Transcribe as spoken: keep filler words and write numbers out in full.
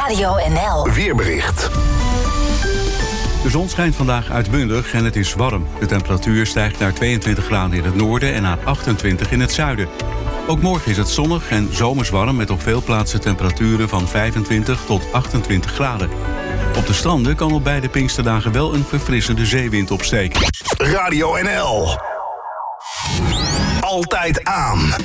Radio N L Weerbericht. De zon schijnt vandaag uitbundig en het is warm. De temperatuur stijgt naar tweeëntwintig graden in het noorden en naar achtentwintig in het zuiden. Ook morgen is het zonnig en zomers warm met op veel plaatsen temperaturen van vijfentwintig tot achtentwintig graden. Op de stranden kan op beide Pinksterdagen wel een verfrissende zeewind opsteken. Radio N L. Altijd aan.